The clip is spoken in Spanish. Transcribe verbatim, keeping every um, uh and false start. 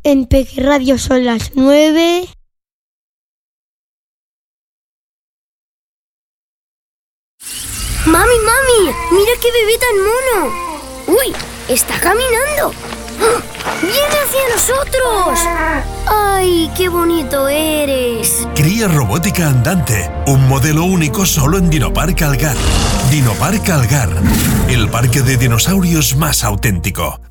En Peque Radio son las nueve. ¡Mami, mami! ¡Mira qué bebé tan mono! ¡Uy! ¡Está caminando! ¡Viene hacia nosotros! ¡Ay, qué bonito eres! Cría robótica andante, un modelo único solo en Dinopark Algar. Dinopark Algar, el parque de dinosaurios más auténtico.